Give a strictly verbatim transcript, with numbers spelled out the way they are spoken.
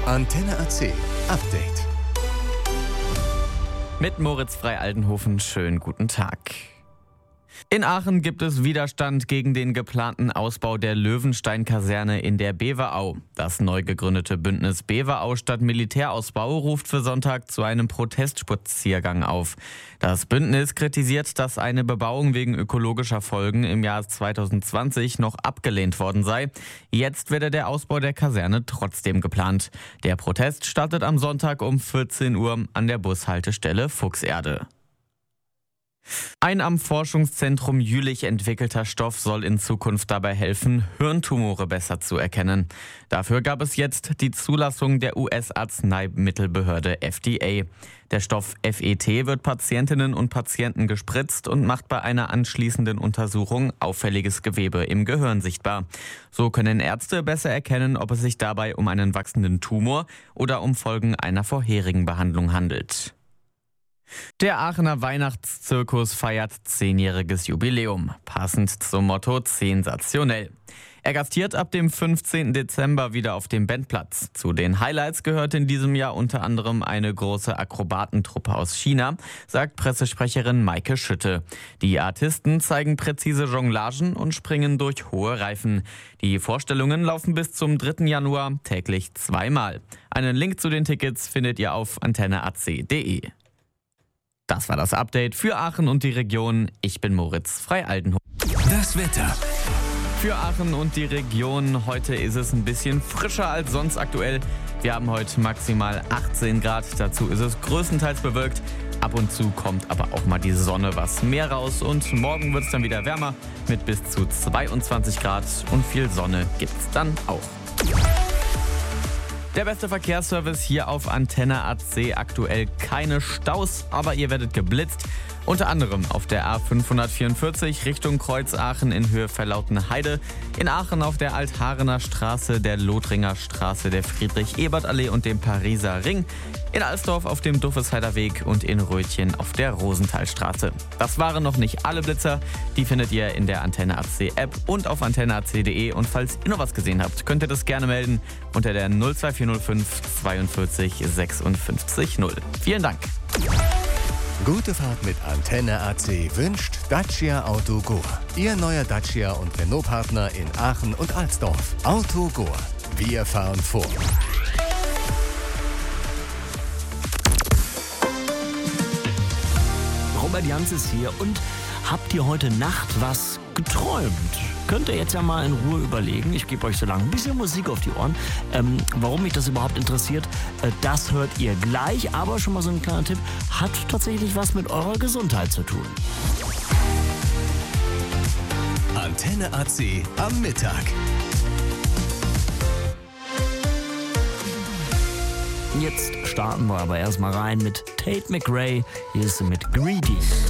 Antenne A C Update. Mit Moritz Frei-Aldenhofen, schönen guten Tag. In Aachen gibt es Widerstand gegen den geplanten Ausbau der Löwenstein-Kaserne in der Beverau. Das neu gegründete Bündnis Beverau statt Militärausbau ruft für Sonntag zu einem Protestspaziergang auf. Das Bündnis kritisiert, dass eine Bebauung wegen ökologischer Folgen im Jahr zweitausendzwanzig noch abgelehnt worden sei. Jetzt werde der Ausbau der Kaserne trotzdem geplant. Der Protest startet am Sonntag um vierzehn Uhr an der Bushaltestelle Fuchserde. Ein am Forschungszentrum Jülich entwickelter Stoff soll in Zukunft dabei helfen, Hirntumore besser zu erkennen. Dafür gab es jetzt die Zulassung der U S-Arzneimittelbehörde F D A. Der Stoff F E T wird Patientinnen und Patienten gespritzt und macht bei einer anschließenden Untersuchung auffälliges Gewebe im Gehirn sichtbar. So können Ärzte besser erkennen, ob es sich dabei um einen wachsenden Tumor oder um Folgen einer vorherigen Behandlung handelt. Der Aachener Weihnachtszirkus feiert zehnjähriges Jubiläum, passend zum Motto sensationell. Er gastiert ab dem fünfzehnten Dezember wieder auf dem Bendplatz. Zu den Highlights gehört in diesem Jahr unter anderem eine große Akrobatentruppe aus China, sagt Pressesprecherin Maike Schütte. Die Artisten zeigen präzise Jonglagen und springen durch hohe Reifen. Die Vorstellungen laufen bis zum dritten Januar täglich zweimal. Einen Link zu den Tickets findet ihr auf antenne a c punkt d e. Das war das Update für Aachen und die Region. Ich bin Moritz Frei-Aldenhofen. Das Wetter. Für Aachen und die Region, heute ist es ein bisschen frischer als sonst aktuell. Wir haben heute maximal achtzehn Grad, dazu ist es größtenteils bewölkt. Ab und zu kommt aber auch mal die Sonne was mehr raus und morgen wird es dann wieder wärmer mit bis zu zweiundzwanzig Grad und viel Sonne gibt's dann auch. Der beste Verkehrsservice hier auf Antenne A C. Aktuell keine Staus, aber ihr werdet geblitzt. Unter anderem auf der A fünfhundertvierundvierzig Richtung Kreuzaachen in Höhe Verlautenheide, in Aachen auf der Altharener Straße, der Lothringer Straße, der Friedrich-Ebert-Allee und dem Pariser Ring, in Alsdorf auf dem Duffesheider Weg und in Rötchen auf der Rosenthalstraße. Das waren noch nicht alle Blitzer, die findet ihr in der Antenne A C App und auf antenne a c punkt d e. Und falls ihr noch was gesehen habt, könnt ihr das gerne melden unter der null zwei vier null fünf zweiundvierzig sechsundfünfzig null. Vielen Dank. Gute Fahrt mit Antenne A C wünscht Dacia Autogor. Ihr neuer Dacia und Renault-Partner in Aachen und Alsdorf. Autogor. Wir fahren vor. Robert Jans ist hier und habt ihr heute Nacht was geträumt? Könnt ihr jetzt ja mal in Ruhe überlegen. Ich gebe euch so lange ein bisschen Musik auf die Ohren. Ähm, warum mich das überhaupt interessiert, äh, das hört ihr gleich. Aber schon mal so ein kleiner Tipp, hat tatsächlich was mit eurer Gesundheit zu tun. Antenne A C am Mittag. Jetzt starten wir aber erstmal rein mit Tate McRae. Hier ist sie mit Greedy.